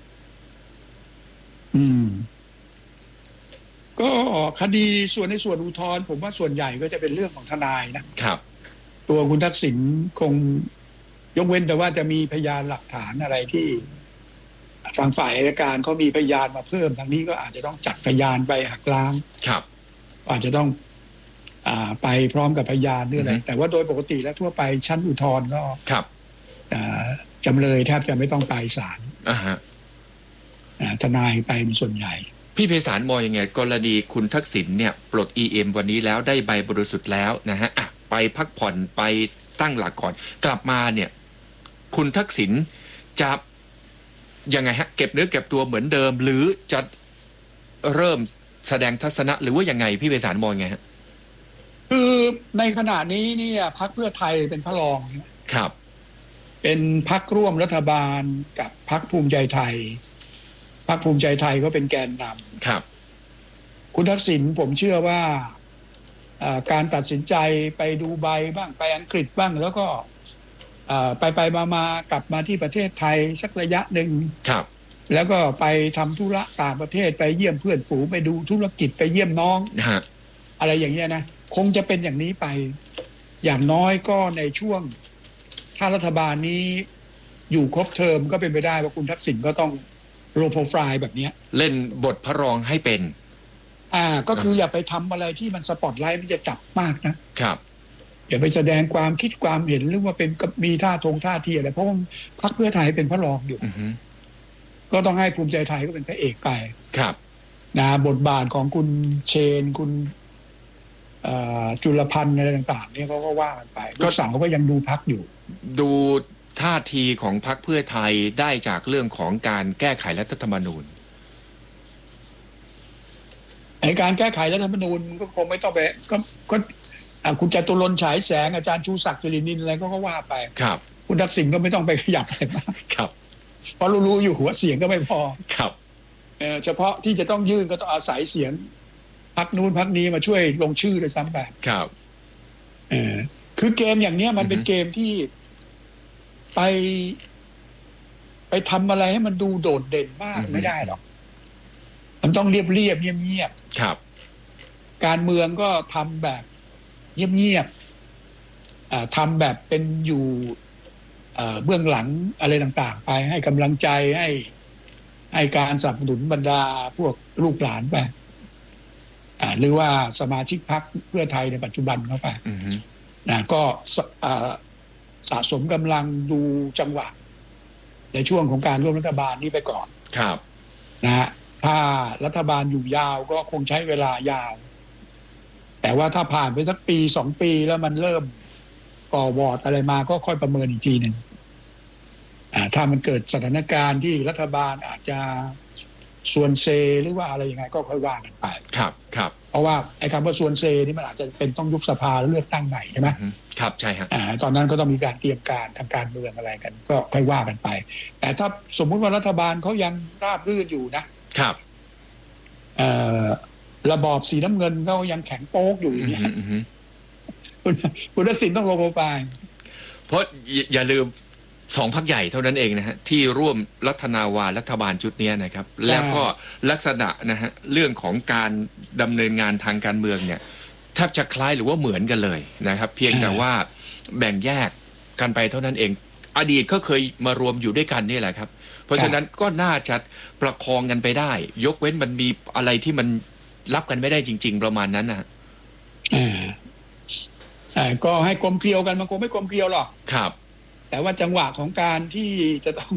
[SPEAKER 5] อืมก็คดีส่วนในส่วนอุทธรณ์ผมว่าส่วนใหญ่ก็จะเป็นเรื่องของทนายนะครับตัวคุณทักษิณคงยกเว้นแต่ว่าจะมีพยานหลักฐานอะไรที่ฝั่งฝ่ายอัยการเขามีพยานมาเพิ่มทางนี้ก็อาจจะต้องจัดพยานไปหักล้าง
[SPEAKER 4] ครับ
[SPEAKER 5] อาจจะต้องอ่าไปพร้อมกับพยานด้วยอะไรแต่ว่าโดยปกติแล้วทั่วไปชั้นอุทธรณ์ก็
[SPEAKER 4] ครับ
[SPEAKER 5] อ่าจำเลยแทบจะไม่ต้องไปศาล
[SPEAKER 4] อ่าฮะ
[SPEAKER 5] ทนายไปเป็นส่วนใหญ่
[SPEAKER 4] พี่ไพศาลมองยังไงกรณีคุณทักษิณเนี่ยปลด อี เอ็ม วันนี้แล้วได้ใบบริสุทธิ์แล้วนะฮะอ่ะไปพักผ่อนไปตั้งหลักก่อนกลับมาเนี่ยคุณทักษิณจะยังไงฮะเก็บเนื้อเก็บตัวเหมือนเดิมหรือจะเริ่มแสดงทัศนะหรือว่ายังไงพี่ไพศาลมองยังไงฮะ
[SPEAKER 5] คือในขณะนี้เนี่ยพรรคเพื่อไทยเป็นพระรอง
[SPEAKER 4] ครับ
[SPEAKER 5] เป็นพรรคร่วมรัฐบาลกับพรรคภูมิใจไทยพรรคภูมิใจไทยก็เป็นแกนนำ
[SPEAKER 4] ครับ
[SPEAKER 5] คุณทักษิณผมเชื่อว่าการตัดสินใจไปดูไบบ้างไปอังกฤษบ้างแล้วก็ไปไปมามากลับมาที่ประเทศไทยสักระยะหนึ่ง
[SPEAKER 4] ครับ
[SPEAKER 5] แล้วก็ไปทำธุระต่างประเทศไปเยี่ยมเพื่อนฝูงไปดูธุรกิจไปเยี่ยมน้องอะไรอย่างเงี้ยนะคงจะเป็นอย่างนี้ไปอย่างน้อยก็ในช่วงถ้ารัฐบาลนี้อยู่ครบเทอมก็เป็นไปได้ว่าคุณทักษิณก็ต้องโลโปรไฟล์แบบนี้
[SPEAKER 4] เล่นบทพระรองให้เป็น
[SPEAKER 5] อ่าก็คืออย่าไปทำอะไรที่มันสปอตไลท์มันจะจับมากนะครับอย่าไปแสดงความคิดความเห็นหรือว่าเป็นมีท่าทงท่าทีอะไรเพราะว่าพรรคเพื่อไทยเป็นพระรองอยู่ก็ต้องให้ภูมิใจไทยก็เป็นพระเอกไป
[SPEAKER 4] ครับ
[SPEAKER 5] นะบทบาทของคุณเชนคุณจุลพันธ์อะไรต่างๆเนี่ยเขาก็ว่ากันไปก็สั่งเขาก็ยังดูพรรคอยู่
[SPEAKER 4] ดูท่าทีของพรรคเพื่อไทยได้จากเรื่องของการแก้ไขรัฐธรรมนูญ
[SPEAKER 5] ในการแก้ไขรัฐธรรมนูญก็คงไม่ต้องไปก็ก็คุณจตุรนต์ฉายแสงอาจารย์ชูศักดิ์สิรินินอะไรก็ก็ว่าไป
[SPEAKER 4] ครับ
[SPEAKER 5] คุณทักษิณก็ไม่ต้องไปขยับอะไรมาก
[SPEAKER 4] ครับ
[SPEAKER 5] เพราะรู้ๆอยู่หัวเสียงก็ไม่พอ
[SPEAKER 4] ครับ
[SPEAKER 5] เออเฉพาะที่จะต้องยื่นก็ต้องอาศัยเสียงพรรคนู้นพรรคนี้มาช่วยลงชื่อด้วยซ้ำไป
[SPEAKER 4] ครับ
[SPEAKER 5] เออคือเกมอย่างเนี้ยมันเป็นเกมที่ไปไปทำอะไรให้มันดูโดดเด่นมากไม่ได้หรอกมันต้องเรียบเรียบเงียบเงียบ
[SPEAKER 4] ครับ
[SPEAKER 5] การเมืองก็ทำแบบเงียบเงียบทำแบบเป็นอยู่เบื้องหลังอะไรต่างๆไปให้กำลังใจให้ให้การสนับสนุนบรรดาพวกลูกหลานไปหรือว่าสมาชิกพรรคเพื่อไทยในปัจจุบันเข้าไปนะก็สะสมกำลังดูจังหวะในช่วงของการร่วมรัฐบาลนี้ไปก่อน
[SPEAKER 4] ครับ
[SPEAKER 5] นะฮะถ้ารัฐบาลอยู่ยาวก็คงใช้เวลายาวแต่ว่าถ้าผ่านไปสักปีสองปีแล้วมันเริ่มก่อวอร์ดอะไรมาก็ค่อยประเมินอีกทีหนึ่งถ้ามันเกิดสถานการณ์ที่รัฐบาลอาจจะส่วนเซหรือว่าอะไรยังไงก็ค่อยว่ากันไป
[SPEAKER 4] ครับครับ
[SPEAKER 5] เพราะว่าไอ้คำว่าส่วนเซนี่มันอาจจะเป็นต้องยุบสภาแล้วเลือกตั้งใหม่ใช่ไหม
[SPEAKER 4] ครับใช่ครับ
[SPEAKER 5] ตอนนั้นก็ต้องมีการเตรียมการทางการเมืองอะไรกันก็ค่อยว่ากันไปแต่ถ้าสมมุติว่ารัฐบาลเขายังราบรื่นอยู่นะครับระบอบสีน้ำเงินก็ยังแข็งโป๊กอยู่อย่างนี้คุณทักษิณต้องโลโปรไฟล์
[SPEAKER 4] เพราะอย่าลืมสองพรรคใหญ่เท่านั้นเองนะฮะที่ร่วมรัฐนาวารัฐบาลชุดนี้นะครับแล้วก็ลักษณะนะฮะเรื่องของการดำเนินงานทางการเมืองเนี่ยแทบจะคล้ายหรือว่าเหมือนกันเลยนะครับเพียงแต่ว่าแบ่งแยกกันไปเท่านั้นเองอดีตก็เคยมารวมอยู่ด้วยกันนี่แหละครับเพราะฉะนั้นก็น่าจะประคองกันไปได้ยกเว้นมันมีอะไรที่มันรับกันไม่ได้จริงๆประมาณนั้นนะ
[SPEAKER 5] อ่าก็ให้กลมเกลียวกันมันคงไม่กลมเกลียวหรอก
[SPEAKER 4] ครับ
[SPEAKER 5] แต่ว่าจังหวะของการที่จะต้อง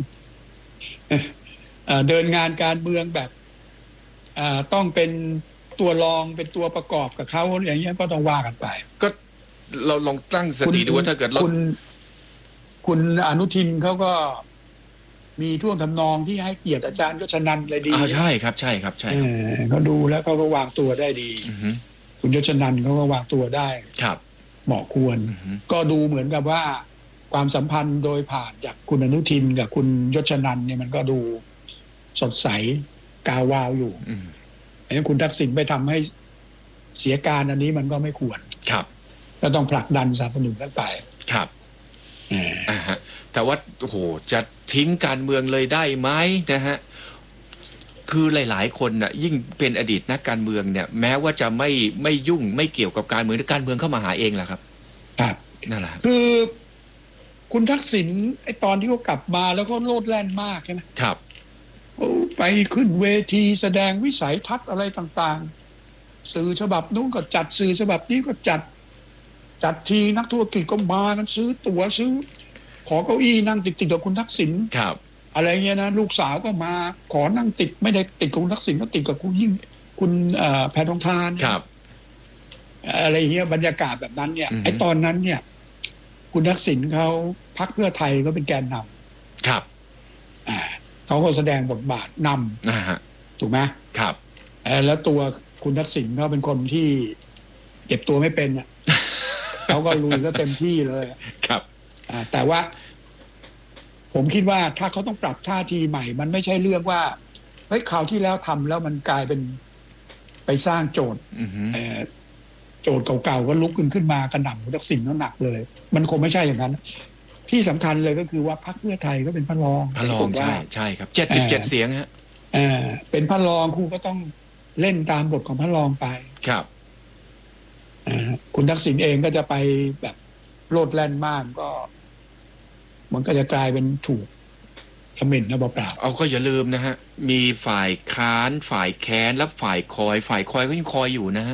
[SPEAKER 5] เดินงานการเมืองแบบต้องเป็นตัวรองเป็นตัวประกอบกับเขาอย่างนี้ก็ต้องว่ากันไป
[SPEAKER 4] ก็เราลองตั้งสติดูว่าถ้าเกิด
[SPEAKER 5] คุณคุณอนุทินเขาก็มีท่วงทำนองที่ให้เกียรติอาจารย์ยศนันท์เลยดี
[SPEAKER 4] อ่าใช่ครับใช่ครับใช่
[SPEAKER 5] เขาดูแล้วเขาก็วางตัวได้ดีคุณยศนันท์เขาก็วางตัวได้
[SPEAKER 4] ครับ
[SPEAKER 5] เหมาะควรก็ดูเหมือนกับว่าความสัมพันธ์โดยผ่านจากคุณอนุทินกับคุณยศนันท์เนี่ยมันก็ดูสดใสกาวาวอยู่อันนี้คุณทักษิณไปทำให้เสียการอันนี้มันก็ไม่ควร
[SPEAKER 4] ครับ
[SPEAKER 5] ก็ต้องผลักดันสนับสนุนกันไป
[SPEAKER 4] ครับอ่าฮะแต่ว่าโอ้โหจะทิ้งการเมืองเลยได้ไหมนะฮะคือหลายๆคนน่ะยิ่งเป็นอดีตนักการเมืองเนี่ยแม้ว่าจะไม่ไม่ยุ่งไม่เกี่ยวกับการเมืองการเมืองเข้ามาหาเองแหละครับ
[SPEAKER 5] ครับ
[SPEAKER 4] นั่นแหละ
[SPEAKER 5] คือคุณทักษิณไอ้ตอนที่เขากลับมาแล้วเขาโลดแล่นมากใช่ไหม
[SPEAKER 4] ครับ
[SPEAKER 5] ไปขึ้นเวทีแสดงวิสัยทัศน์อะไรต่างๆสื่อฉบับนู้นก็จัดสื่อฉบับนี้ก็จัดจัดทีนักธุรกิจก็มากันซื้อตั๋วซื้อขอเก้าอี้นั่งติดๆกับคุณทักษิณ
[SPEAKER 4] ครับ
[SPEAKER 5] อะไรเงี้ยนะลูกสาวก็มาขอนั่งติดไม่ได้ติดกับคุณทักษิณก็ติดกับคุณยิ่งคุณแพทองธาร
[SPEAKER 4] ครับ
[SPEAKER 5] อะไรเงี้ยบรรยากาศแบบนั้นเนี่ยไอ้ตอนนั้นเนี่ยคุณทักษิณเขาพรรคเพื่อไทยก็เป็นแกนน
[SPEAKER 4] ำครับ
[SPEAKER 5] อ่าเขาก็แสดงบทบาทนำถูกไหม
[SPEAKER 4] ครับ
[SPEAKER 5] แล้วตัวคุณทักษิณเขาเป็นคนที่เก็บตัวไม่เป็นอ่ะ เขาก็ลุยก็เต็มที่เลย
[SPEAKER 4] ครับ
[SPEAKER 5] อ่าแต่ว่าผมคิดว่าถ้าเขาต้องปรับท่าทีใหม่มันไม่ใช่เรื่องว่าเฮ้ยคราวที่แล้วทำแล้วมันกลายเป็นไปสร้างโจทย์โจทย์เก่าๆก็ลุกขึ้นขึ้นมากระหน่ำคุณทักษิณหนักเลยมันคงไม่ใช่อย่างนั้นที่สำคัญเลยก็คือว่าพรรคเพื่อไทยก็เป็นพระรอง
[SPEAKER 4] พระรองใช่ใช่ครับเจ็ดสิบเจ็ดเสียงฮะ
[SPEAKER 5] เป็นพระรองครูก็ต้องเล่นตามบทของพระรองไป
[SPEAKER 4] ครับ
[SPEAKER 5] คุณทักษิณเองก็จะไปแบบโลดแล่นมากก็มันก็จะกลายเป็นถูกคอมเมนต์นะเปล่า
[SPEAKER 4] เอาก็อย่าลืมนะฮะมีฝ่ายค้านฝ่ายแค้นและฝ่ายคอยฝ่ายคอยก็ยังคอยอยู่นะฮะ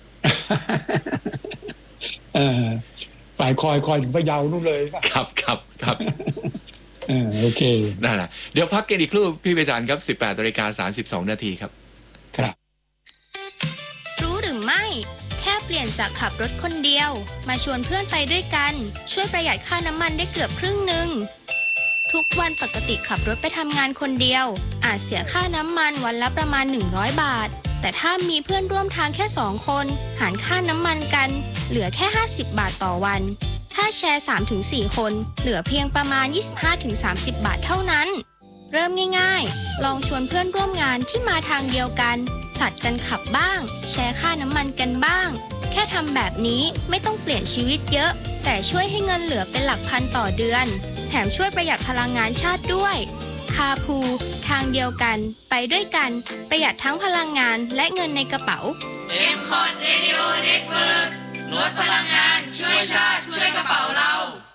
[SPEAKER 5] ฝ่ายคอยคอยถึงพะเยานู่นเลย
[SPEAKER 4] ครับครับครับ
[SPEAKER 5] โอเค
[SPEAKER 4] นั่นแหละเดี๋ยวพักกันอีกครู่พี่ไพศาลครับสิบแปดนาฬิกาสามสิบสองนาทีครับ
[SPEAKER 5] ครับ
[SPEAKER 6] รู้หรือไม่แค่เปลี่ยนจากขับรถคนเดียวมาชวนเพื่อนไปด้วยกันช่วยประหยัดค่าน้ำมันได้เกือบครึ่งหนึ่งทุกวันปกติขับรถไปทำงานคนเดียวอาจเสียค่าน้ำมันวันละประมาณหนึ่งร้อยบาทแต่ถ้ามีเพื่อนร่วมทางแค่สองคนหารค่าน้ำมันกันเหลือแค่ห้าสิบบาทต่อวันถ้าแชร์ สามถึงสี่ คนเหลือเพียงประมาณ ยี่สิบห้าถึงสามสิบ บาทเท่านั้นเริ่มง่ายๆลองชวนเพื่อนร่วมงานที่มาทางเดียวกันผลัดกันขับบ้างแชร์ค่าน้ำมันกันบ้างแค่ทำแบบนี้ไม่ต้องเปลี่ยนชีวิตเยอะแต่ช่วยให้เงินเหลือเป็นหลักพันต่อเดือนแถมช่วยประหยัดพลังงานชาติด้วยคาพูทางเดียวกันไปด้วยกันประหยัดทั้งพลังงานและเงินในกระเป๋า
[SPEAKER 7] เอ็ม คอท Radio Network ลดพลังงานช่วยชาติช่วยกระเป๋าเรา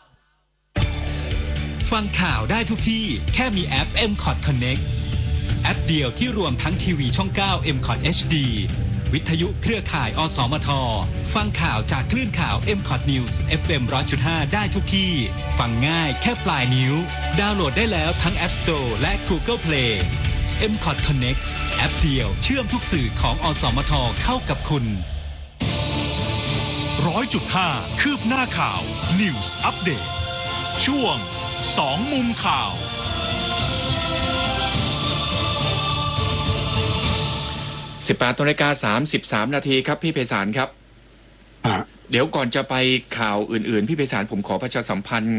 [SPEAKER 1] ฟังข่าวได้ทุกที่แค่มีแอป เอ็ม คอท Connect แอปเดียวที่รวมทั้งทีวีช่อง เก้า เอ็ม คอท เอช ดี วิทยุเครือข่ายอสมทฟังข่าวจากคลื่นข่าว เอ็ม คอท News เอฟ เอ็ม หนึ่งร้อยจุดห้า ได้ทุกที่ฟังง่ายแค่ปลายนิ้วดาวน์โหลดได้แล้วทั้ง App Store และ Google Play เอ็ม คอท Connect แอปเดียวเชื่อมทุกสื่อของอสมทเข้ากับคุณ ร้อยจุดห้า คืบหน้าข่าว News Update ช่วงสองมุมข่าว
[SPEAKER 4] สิบแปดนาฬิกาสามสิบสามนาทีครับพี่ไพศาลครับเดี๋ยวก่อนจะไปข่าวอื่นๆพี่ไพศาลผมขอประชาสัมพันธ์